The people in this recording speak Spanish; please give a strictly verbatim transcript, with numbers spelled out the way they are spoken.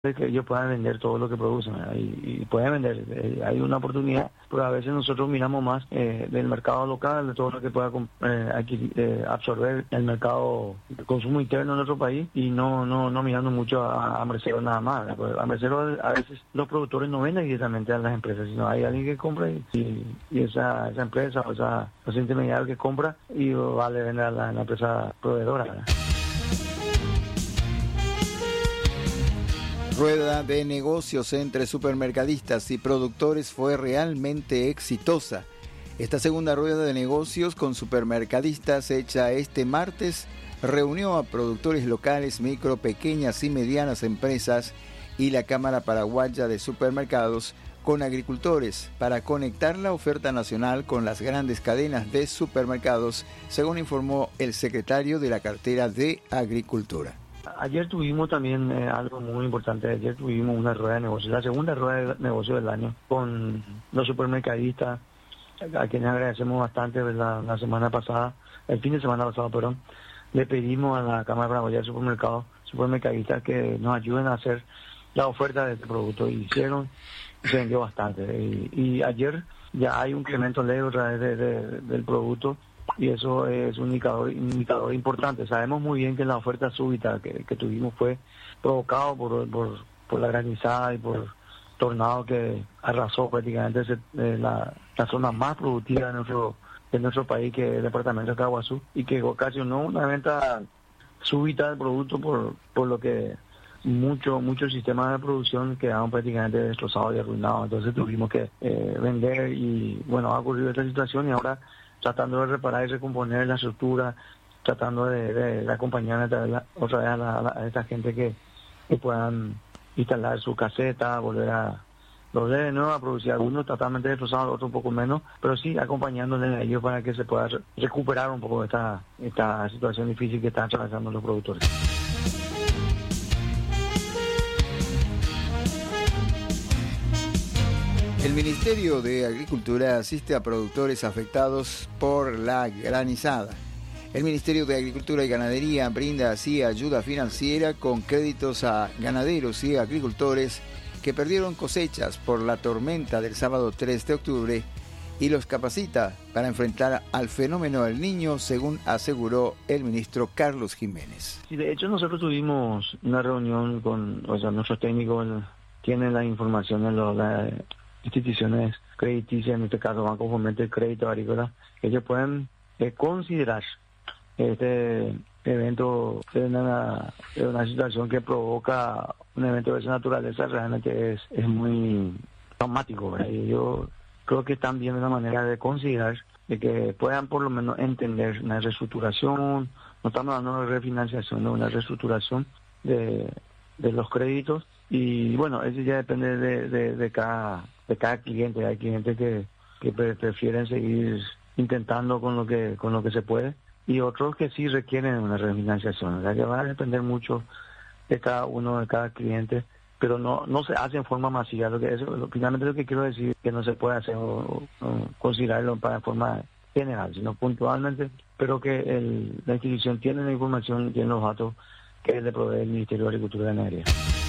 de que ellos puedan vender todo lo que producen, ¿verdad? y, y pueden vender, eh, hay una oportunidad, pero a veces nosotros miramos más eh, del mercado local, de todo lo que pueda eh, adquirir, eh, absorber el mercado de consumo interno en nuestro país, y no no no mirando mucho a, a Mercero nada más, ¿verdad? Porque a Mercero a veces los productores no venden directamente a las empresas, sino hay alguien que compra y, y esa, esa empresa o esa, ese intermediario que compra y vale vender a la, a la empresa proveedora, ¿verdad? Rueda de negocios entre supermercadistas y productores fue realmente exitosa. Esta segunda rueda de negocios con supermercadistas hecha este martes reunió a productores locales, micro, pequeñas y medianas empresas y la Cámara Paraguaya de Supermercados con agricultores para conectar la oferta nacional con las grandes cadenas de supermercados, según informó el secretario de la cartera de Agricultura. Ayer tuvimos también eh, algo muy importante. Ayer tuvimos una rueda de negocios, la segunda rueda de negocios del año con los supermercadistas, a quienes agradecemos bastante. La, la semana pasada, el fin de semana pasado, perdón, le pedimos a la Cámara Paraguaya de Supermercados, supermercadistas, que nos ayuden a hacer la oferta de este producto. Y hicieron, se vendió bastante. Y, y ayer ya hay un incremento leve otra vez de, de, del producto. Y eso es un indicador, un indicador importante. Sabemos muy bien que la oferta súbita que, que tuvimos fue provocado por, por, por la granizada y por tornado que arrasó prácticamente ese, eh, la, la zona más productiva de nuestro, de nuestro país, que es el departamento de Caguazú, y que ocasionó una venta súbita del producto, por, por lo que muchos muchos sistemas de producción quedaron prácticamente destrozados y arruinados. Entonces tuvimos que eh, vender y bueno, ha ocurrido esta situación, y ahora tratando de reparar y recomponer la estructura, tratando de, de, de acompañar otra vez, otra vez a, la, a, la, a esta gente que, que puedan instalar su caseta, volver a volver de nuevo a producir, algunos totalmente destrozados, otros un poco menos, pero sí acompañándoles a ellos para que se pueda recuperar un poco esta, esta situación difícil que están atravesando los productores. El Ministerio de Agricultura asiste a productores afectados por la granizada. El Ministerio de Agricultura y Ganadería brinda así ayuda financiera con créditos a ganaderos y agricultores que perdieron cosechas por la tormenta del sábado tres de octubre y los capacita para enfrentar al fenómeno del Niño, según aseguró el ministro Carlos Jiménez. Sí, de hecho nosotros tuvimos una reunión con, o sea, nuestros técnicos tienen la información en los... La, instituciones crediticias, en este caso Banco Fomento y Crédito Agrícola, ellos pueden eh, considerar este evento de una, de una situación que provoca un evento de esa naturaleza, realmente es, es muy traumático, ¿verdad? Y yo creo que están viendo una manera de considerar, de que puedan por lo menos entender una reestructuración, no estamos hablando de refinanciación, no, una reestructuración de, de los créditos. Y bueno, eso ya depende de, de, de cada de cada cliente. Hay clientes que, que prefieren seguir intentando con lo que con lo que se puede, y otros que sí requieren una refinanciación. O sea, que va a depender mucho de cada uno, de cada cliente, pero no no se hace en forma masiva. Lo que eso, lo, finalmente lo que quiero decir, que no se puede hacer o, o considerarlo para forma general, sino puntualmente, pero que el, la institución tiene la información, tiene los datos que le provee el Ministerio de Agricultura y Ganadería.